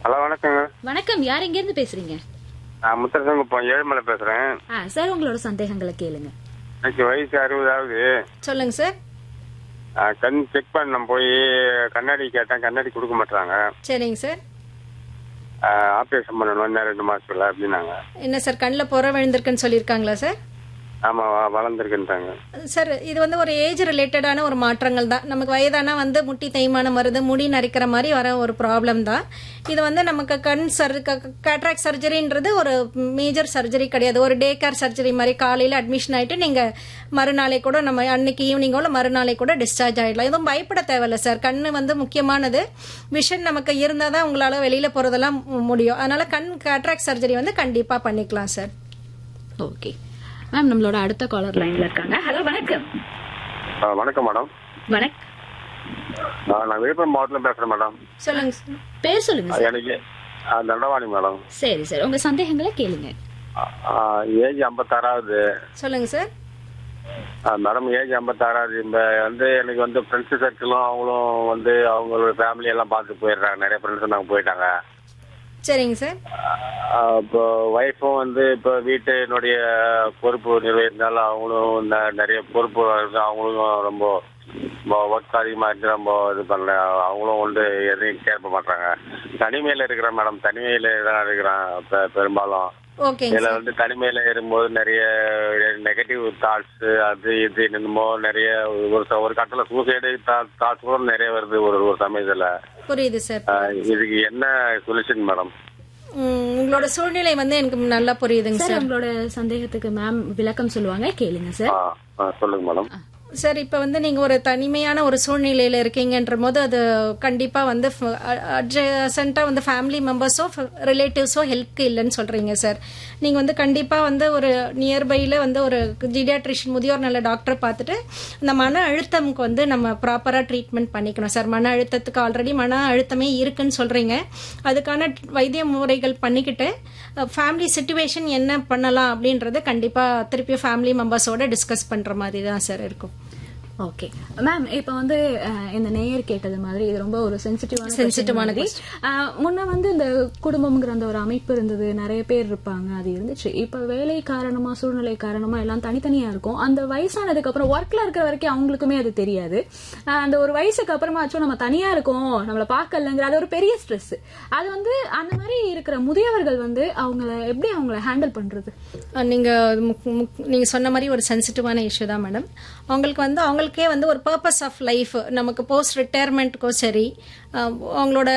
Hello, வணக்கங்க. வணக்கம். யார் எங்க இருந்து பேசுறீங்க? நான் முத்தரசங்குப்பம் ஏழுமலை பேசுறேன். சார், உங்களோட சந்தேகங்களை கேளுங்க. எனக்கு வயசு 60 ஆகுது. சொல்லுங்க சார். கண் செக் பண்ண போய் கண்ணாடி கேட்டேன், கண்ணாடி கொடுக்க மாட்டாங்க. சரிங்க சார். ஆப்ரேஷன் பண்ணணும் இன்னும் 2 மாசத்துல அப்படின்னாங்க. என்ன சார், கண்ணில் புற விழுந்திருக்குன்னு சொல்லியிருக்காங்களா சார்? ஆமா, வளர்ந்துருக்குன்றாங்க. சார், இது வந்து ஒரு ஏஜ் ரிலேட்டடான ஒரு மாற்றங்கள் தான். நமக்கு வயதானா வந்து முட்டி தேய்மானம் வருது, முடி நரைக்கிற மாதிரி வர ஒரு ப்ராப்ளம் தான். இது வந்து நமக்கு கேட்ராக்ட் சர்ஜரின்றது ஒரு மேஜர் சர்ஜரி கிடையாது. ஒரு டே கேர் சர்ஜரி மாதிரி காலையில் அட்மிஷன் ஆகிட்டு நீங்கள் மறுநாளை கூட நம்ம அன்னைக்கு ஈவினிங்கோட மறுநாளை கூட டிஸ்சார்ஜ் ஆகிடலாம். எதுவும் பயப்பட தேவையில்ல சார். கண் வந்து முக்கியமானது. விஷன் நமக்கு இருந்தால் தான் உங்களால் வெளியில் போகிறதெல்லாம் முடியும். அதனால கேட்ராக்ட் சர்ஜரி வந்து கண்டிப்பாக பண்ணிக்கலாம் சார். ஓகே மேம், நம்மளோட அடுத்த காலர் லைன்ல இருக்காங்க. ஹலோ, வணக்கம். வணக்கம் மேடம். வணக்கம். நான் விழுப்புரம் மாவட்டத்தில் பேசுறேன் மேடம். சொல்லுங்க சார். பேர் சொல்லுங்க சார். எனக்கு தண்டவாணி மேடம். சரி சார், உங்க சந்தேகங்களை கேளுங்க. ஏஜ் 56 ஆகுது. சொல்லுங்க சார். மேடம், ஏஜ் 56 ஆகுது. இந்த வந்து எனக்கு வந்து ஃப்ரெண்ட்ஸ் சர்க்கிளும் அவங்களும் வந்து அவங்களோட ஃபேமிலி எல்லாம் பார்த்து போயிடுறாங்க. நிறைய ஃப்ரெண்ட்ஸ் நாங்கள் போயிட்டாங்க. சரிங்க சார். இப்போ ஒய்ஃபும் வந்து இப்போ வீட்டினுடைய பொறுப்பு நிர்வகித்தால அவங்களும் நிறைய பொறுப்பு அவங்களும் ரொம்ப ஒர்க் அதிகமாக இருந்து ரொம்ப இது பண்ணல. அவங்களும் வந்து எதையும் கேட்க மாட்டாங்க. தனிமையில் இருக்கிறேன் மேடம். தனிமையில் தான் இருக்கிறேன் பெரும்பாலும். இதுல வந்து தனிமையில இருக்கும்போது நிறைய நெகட்டிவ் தாட்ஸ் அது இது என்னமோ நிறைய ஒரு கட்டத்துல சூசைடு தாட்ஸ் கூட நிறைய வருது ஒரு சமயத்துல. புரியுது சார். இதுக்கு என்ன சொல்யூஷன் மேடம்? உங்களோட சூழ்நிலை வந்து எனக்கு நல்லா புரியுதுங்க சார். உங்களோட சந்தேகத்துக்கு மேம் விளக்கம் சொல்லுவாங்க, கேளுங்க சார். சொல்லுங்க மேடம். சார், இப்போ வந்து நீங்கள் ஒரு தனிமையான ஒரு சூழ்நிலையில் இருக்கீங்கன்ற போது அது கண்டிப்பாக வந்து அட்ஜசண்ட்டாக வந்து ஃபேமிலி மெம்பர்ஸோ ரிலேட்டிவ்ஸோ ஹெல்ப்க்கு இல்லைன்னு சொல்கிறீங்க சார். நீங்கள் வந்து கண்டிப்பாக வந்து ஒரு நியர்பையில் வந்து ஒரு ஜீடியாட்ரிஷியன் முதியோர் நல்ல டாக்டரை பார்த்துட்டு இந்த மன அழுத்தமுக்கு வந்து நம்ம ப்ராப்பராக ட்ரீட்மெண்ட் பண்ணிக்கணும் சார். மன அழுத்தத்துக்கு ஆல்ரெடி மன அழுத்தமே இருக்குன்னு சொல்கிறீங்க. அதுக்கான வைத்திய முறைகள் பண்ணிக்கிட்டு ஃபேமிலி சிச்சுவேஷன் என்ன பண்ணலாம் அப்படின்றத கண்டிப்பாக திருப்பி ஃபேமிலி மெம்பர்ஸோட டிஸ்கஸ் பண்ணுற மாதிரி தான் சார் இருக்கும். ஓகே மேம், இப்ப வந்து இந்த நேயர் கேட்டது மாதிரி இது ரொம்ப ஒரு சென்சிட்டிவான முன்ன வந்து இந்த குடும்பம்ங்கிற அந்த ஒரு அமைப்பு இருந்தது, நிறைய பேர் இருப்பாங்க, அது இருந்துச்சு. இப்ப வேலை காரணமா சூழ்நிலை காரணமா எல்லாம் தனித்தனியா இருக்கும். அந்த வயசானதுக்கு அப்புறம் ஒர்க்ல இருக்கிற வரைக்கும் அவங்களுக்குமே அது தெரியாது. அந்த ஒரு வயசுக்கு அப்புறமாச்சும் நம்ம தனியா இருக்கோம், நம்மள பாக்கலங்கிற அது ஒரு பெரிய ஸ்ட்ரெஸ். அது வந்து அந்த மாதிரி இருக்கிற முதியவர்கள் வந்து அவங்கள ஹேண்டில் பண்றது? நீங்க சொன்ன மாதிரி ஒரு சென்சிட்டிவான இஷ்யூ தான் மேடம். அவங்களுக்கு வந்து அவங்களுக்கே வந்து ஒரு பர்பஸ் ஆஃப் லைஃப் நமக்கு போஸ்ட் ரிட்டையர்மெண்ட்டுக்கும் சரி, அவங்களோட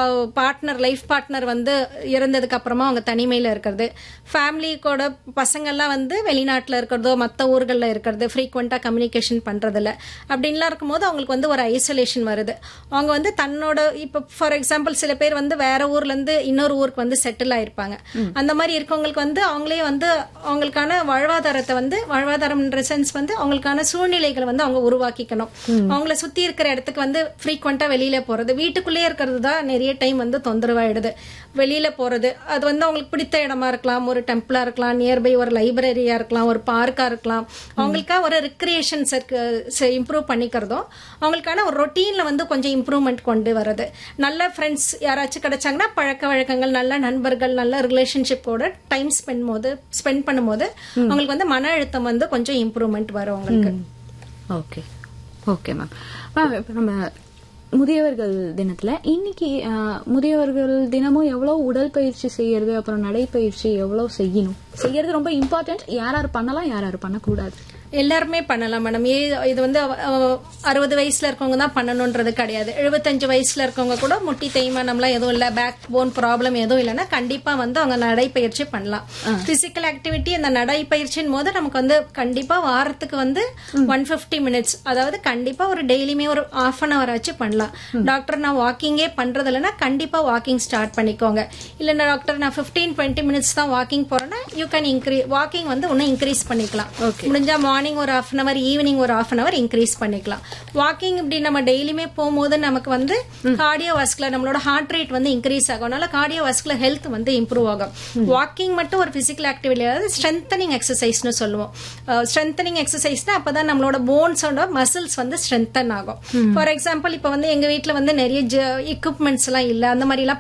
லைஃப் பார்ட்னர் வந்து இறந்ததுக்கு அப்புறமா அவங்க தனிமையில் இருக்கிறது, ஃபேமிலிக்கோட பசங்கள்லாம் வந்து வெளிநாட்டில் இருக்கிறதோ மற்ற ஊர்களில் இருக்கிறது, ஃப்ரீக்வெண்ட்டாக கம்யூனிகேஷன் பண்ணுறதில்ல அப்படின்லாம் இருக்கும்போது அவங்களுக்கு வந்து ஒரு ஐசோலேஷன் வருது. அவங்க வந்து தன்னோட இப்போ ஃபார் எக்ஸாம்பிள் சில பேர் வந்து வேற ஊர்லேருந்து இன்னொரு ஊருக்கு வந்து செட்டில் ஆயிருப்பாங்க. அந்த மாதிரி இருக்கவங்களுக்கு வந்து அவங்களே வந்து அவங்களுக்கான வாழ்வாதாரம் சென்ஸ் வந்து அவங்களுக்கான சூழ்நிலைகளை வந்து அவங்க உருவாக்கிக்கணும். அவங்கள சுத்தி இருக்கிற இடத்துக்கு வந்து ஃப்ரீக்வெண்டா வெளியில போறது, வீட்டுக்குள்ளேயே இருக்கிறது தான் நிறைய டைம் வந்து தொந்தரவாயிடுது. வெளியில போறது அது வந்து அவங்களுக்கு பிடித்த இடமா இருக்கலாம், ஒரு டெம்பிளா இருக்கலாம், நியர்பை ஒரு லைப்ரரியா இருக்கலாம், ஒரு பார்க்கா இருக்கலாம். அவங்களுக்கா ஒரு ரிக்ரியேஷன் இம்ப்ரூவ் பண்ணிக்கிறதும் அவங்களுக்கான ஒரு ரொட்டீன்ல வந்து கொஞ்சம் இம்ப்ரூவ்மெண்ட் கொண்டு வர்றது. நல்ல ஃப்ரெண்ட்ஸ் யாராச்சும் கிடைச்சாங்கன்னா பழக்க வழக்கங்கள், நல்ல நண்பர்கள், நல்ல ரிலேஷன்ஷிப்போட டைம் ஸ்பெண்ட் பண்ணும்போது அவங்களுக்கு வந்து மன அழுத்தம் வந்து கொஞ்சம் இம்ப்ரூவ்மெண்ட் வரும் அவங்களுக்கு. Okay okay ma'am. இப்போ நம்ம முதியவர்கள் தினத்துல இன்னைக்கு முதியவர்கள் தினமும் எவ்வளவு உடற்பயிற்சி செய்யறது, அப்புறம் நடைப்பயிற்சி எவ்வளவு செய்யறது ரொம்ப இம்பார்ட்டன்ட். யார் பண்ணலாம், யார் பண்ணக்கூடாது? எல்லாருமே பண்ணலாம் மேடம். இது வந்து 60 வயசுல இருக்கவங்க தான் பண்ணணும்ன்றது கிடையாது. 75 வயசுல இருக்கவங்க கூட முட்டி தேய்மானம்லாம் எதுவும் இல்லை, பேக் போன் ப்ராப்ளம் எதுவும் இல்லைன்னா கண்டிப்பா வந்து அவங்க நடைப்பயிற்சி பண்ணலாம். பிசிக்கல் ஆக்டிவிட்டி அந்த நடைப்பயிற்சியின் போது நமக்கு வந்து கண்டிப்பா வாரத்துக்கு வந்து 150 மினிட்ஸ், அதாவது கண்டிப்பா ஒரு டெய்லியுமே ஒரு ½ ஆச்சு பண்ணலாம். டாக்டர் நான் வாக்கிங்கே பண்றது இல்லைன்னா கண்டிப்பா வாக்கிங் ஸ்டார்ட் பண்ணிக்கோங்க. இல்லைன்னா டாக்டர் நான் 15-20 மினிட்ஸ் தான் வாக்கிங் போறேன்னா யூ கேன் வாக்கிங் வந்து இன்னும் இன்க்ரீஸ் பண்ணிக்கலாம். முடிஞ்சா மார்னிங் ஒரு ½ hour, ஈவினிங் ஒரு ½ hour இன்க்ரீஸ் பண்ணிக்கலாம். வாக்கிங் இப்படி நம்ம டெய்லியுமே போகும்போது நமக்கு வந்து கார்டியோவாஸ்குலர் நம்மளோட ஹார்ட் ரேட் வந்து இன்க்ரீஸ் ஆகும். அதனால கார்டியோவாஸ்குலர் ஹெல்த் வந்து இம்ப்ரூவ் ஆகும். வாக்கிங் மட்டும் ஒரு பிசிக்கல் ஆக்டிவிட்டி, அதாவது ஸ்ட்ரென்தனிங் எக்ஸசைஸ்னு சொல்லுவோம். ஸ்ட்ரென்தனிங் எக்ஸசைஸ்னா அப்பதான் நம்மளோட போன்ஸோட மசில்ஸ் வந்து ஸ்ட்ரென்தன் ஆகும். ஃபார் எக்ஸாம்பிள் இப்ப வந்து எங்க வீட்டுல வந்து நிறைய எக்யூப்மெண்ட்ஸ் எல்லாம் இல்ல, அந்த மாதிரி எல்லாம்